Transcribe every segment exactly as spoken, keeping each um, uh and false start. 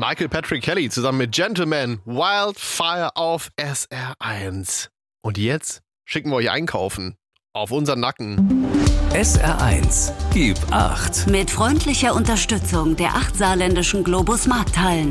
Michael Patrick Kelly zusammen mit Gentleman, Wildfire auf S R eins. Und jetzt schicken wir euch einkaufen. Auf unseren Nacken. S R eins, gib acht. Mit freundlicher Unterstützung der acht saarländischen Globus Markthallen.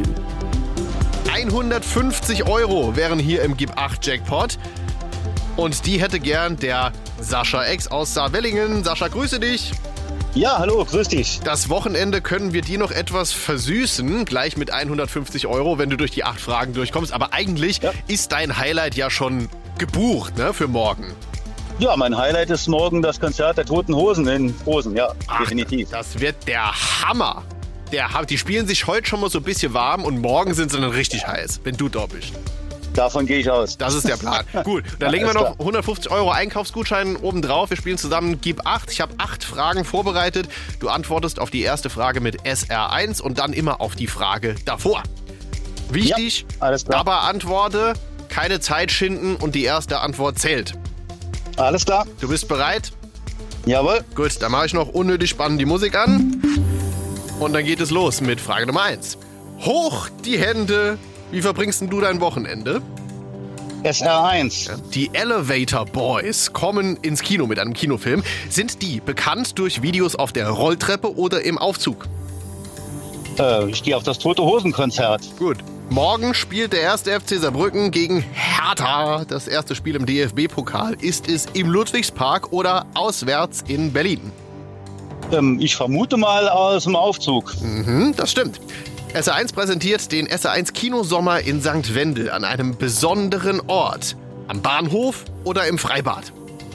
hundertfünfzig Euro wären hier im Gib acht Jackpot. Und die hätte gern der Sascha X aus Saarwellingen. Sascha, grüße dich. Ja, hallo, grüß dich. Das Wochenende können wir dir noch etwas versüßen, gleich mit hundertfünfzig Euro, wenn du durch die acht Fragen durchkommst. Aber eigentlich ja. ist dein Highlight ja schon gebucht, ne, für morgen. Ja, mein Highlight ist morgen das Konzert der Toten Hosen in Posen, ja, Ach, definitiv. Das wird der Hammer. Der, die spielen sich heute schon mal so ein bisschen warm und morgen sind sie dann richtig heiß, wenn du da bist. Davon gehe ich aus. Das ist der Plan. Gut, dann legen wir noch hundertfünfzig Euro Einkaufsgutschein oben drauf. Wir spielen zusammen Gib acht. Ich habe acht Fragen vorbereitet. Du antwortest auf die erste Frage mit S R eins und dann immer auf die Frage davor. Wichtig, ja, alles klar. Aber antworte, keine Zeit schinden und die erste Antwort zählt. Alles klar. Du bist bereit? Jawohl. Gut, dann mache ich noch unnötig spannend die Musik an. Und dann geht es los mit Frage Nummer eins. Hoch die Hände. Wie verbringst denn du dein Wochenende? S R eins. Die Elevator Boys kommen ins Kino mit einem Kinofilm. Sind die bekannt durch Videos auf der Rolltreppe oder im Aufzug? Äh, ich gehe auf das Tote Hosen Konzert. Gut. Morgen spielt der erste F C Saarbrücken gegen Hertha. Das erste Spiel im D F B-Pokal. Ist es im Ludwigspark oder auswärts in Berlin? Ähm, ich vermute mal aus dem Aufzug. Mhm, das stimmt. S R eins präsentiert den S R eins Kinosommer in Sankt Wendel an einem besonderen Ort. Am Bahnhof oder im Freibad?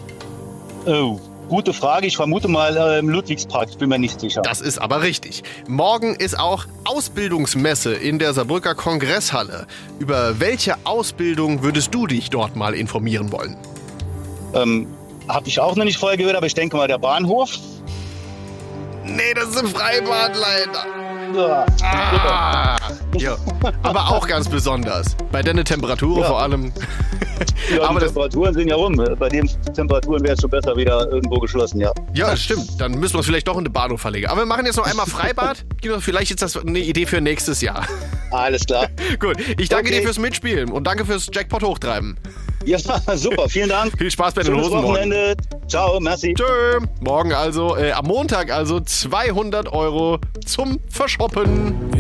Oh, gute Frage. Ich vermute mal äh, im Ludwigspark. Ich bin mir nicht sicher. Das ist aber richtig. Morgen ist auch Ausbildungsmesse in der Saarbrücker Kongresshalle. Über welche Ausbildung würdest du dich dort mal informieren wollen? Ähm, habe ich auch noch nicht vorher gehört, aber ich denke mal der Bahnhof. Nee, das ist im Freibad leider. Ja. Ah, ja. Aber auch ganz besonders. Bei deiner Temperatur ja. vor allem. Ja, aber die das, Temperaturen sind ja rum. Bei den Temperaturen wäre es schon besser wieder irgendwo geschlossen, ja. Ja, das stimmt. Dann müssen wir es vielleicht doch in den Bahnhof verlegen. Aber wir machen jetzt noch einmal Freibad. Vielleicht ist das eine Idee für nächstes Jahr. Alles klar. Gut, ich danke okay. dir fürs Mitspielen und danke fürs Jackpot hochtreiben. Ja, super, vielen Dank. Viel Spaß bei den Schönes Hosen Wochenende. morgen. Ciao, merci. Tschö. Morgen also, äh, am Montag also zweihundert Euro zum Verschoppen.